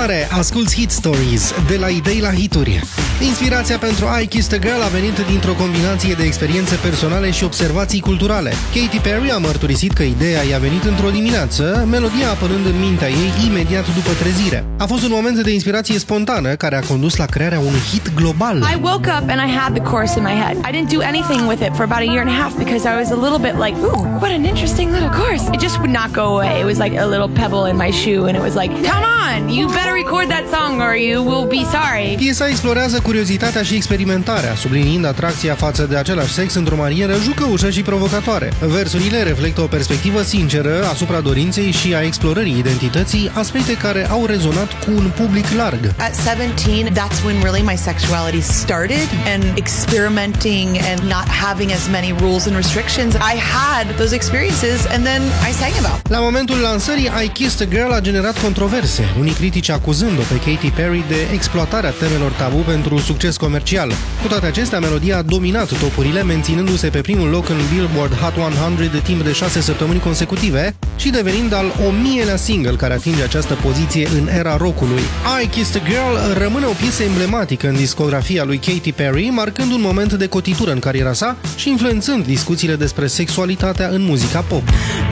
continuare, asculți Hit Stories, de la idei la hituri. Inspirația pentru I Kissed a Girl a venit dintr-o combinație de experiențe personale și observații culturale. Katy Perry a mărturisit că ideea i-a venit într-o dimineață, melodia apărând în mintea ei imediat după trezire. A fost un moment de inspirație spontană care a condus la crearea unui hit global. I woke up and I had the chorus in my head. I didn't do anything with it for about a year and a half because I was a little bit like, ooh, what an interesting little chorus. It just would not go away. It was like a little pebble in my shoe and it was like, come on, you better record that song or you will be sorry. Piesa explorează curiozitatea și experimentarea, subliniind atracția față de același sex într-o manieră jucăușă și provocatoare. Versurile reflectă o perspectivă sinceră asupra dorinței și a explorării identității, aspecte care au rezonat cu un public larg. At 17, that's when really my sexuality started and experimenting and not having as many rules and restrictions. I had those experiences and then I sang about. La momentul lansării, I Kissed a Girl a generat controverse, unii critici acuzând-o pe Katy Perry de exploatarea temelor tabu pentru succes comercial. Cu toate acestea, melodia a dominat topurile, menținându-se pe primul loc în Billboard Hot 100 de timp de 6 săptămâni consecutive și devenind al 1000-lea single care atinge această poziție în era rockului. I Kissed a Girl rămâne o piesă emblematică în discografia lui Katy Perry, marcând un moment de cotitură în cariera sa și influențând discuțiile despre sexualitatea în muzica pop.